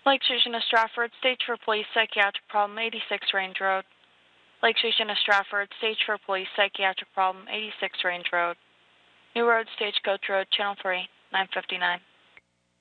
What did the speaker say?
Lake Station of Stratford, stage for police, psychiatric problem, 86 Range Road. Lake Station of Stratford, stage for police, psychiatric problem, 86 Range Road. New Road, Stagecoach Road, Channel 3, 959.